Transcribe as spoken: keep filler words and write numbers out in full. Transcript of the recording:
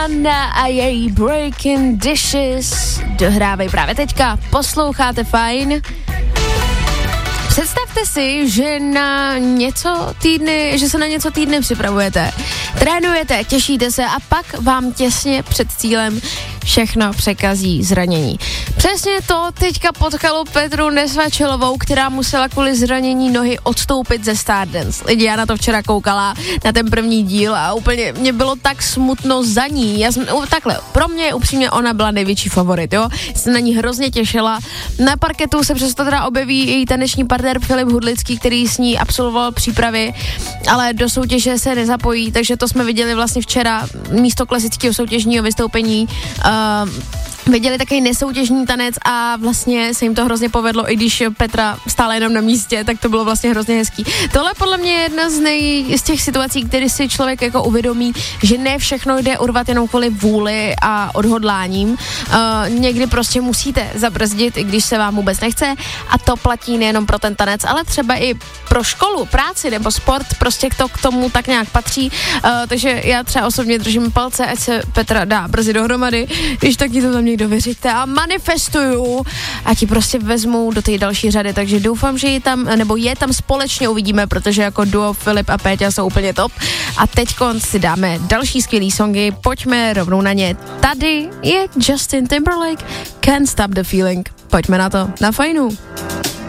Amanda a její Breaking Dishes dohrávají právě teďka. Posloucháte Fajn. Představte si, že na něco týdny, že se na něco týdny připravujete. Trénujete, těšíte se a pak vám těsně před cílem všechno překazí zranění. Přesně to teďka potkalo Petru Nesvačilovou, která musela kvůli zranění nohy odstoupit ze Stardance. Lidi, já na to včera koukala, na ten první díl a úplně mě bylo tak smutno za ní. Já jsem, takhle, pro mě upřímně ona byla největší favorit, jo. Jsem na ní hrozně těšila. Na parketu se přesto teda objeví její taneční partner Filip Hudlický, který s ní absolvoval přípravy, ale do soutěže se nezapojí, takže to jsme viděli vlastně včera místo klasického soutěžního vystoupení. Uh, viděli takový nesoutěžní tanec a vlastně se jim to hrozně povedlo, i když Petra stála jenom na místě, tak to bylo vlastně hrozně hezký. Tohle podle mě je jedna z, nej, z těch situací, kdy si člověk jako uvědomí, že ne všechno jde urvat jenom kvůli vůli a odhodláním. Uh, někdy prostě musíte zabrzdit, i když se vám vůbec nechce, a to platí nejenom pro ten tanec, ale třeba i pro školu, práci nebo sport, prostě to k tomu tak nějak patří. Uh, takže já třeba osobně držím palce, ať se Petra dá brzy dohromady, když taky to tam někdo vyřiďte, a manifestuju a ti prostě vezmou do té další řady, takže doufám, že je tam, nebo je tam společně uvidíme, protože jako duo Filip a Péťa jsou úplně top. A teďkon si dáme další skvělý songy, pojďme rovnou na ně. Tady je Justin Timberlake, Can't Stop the Feeling. Pojďme na to, na Fajnu.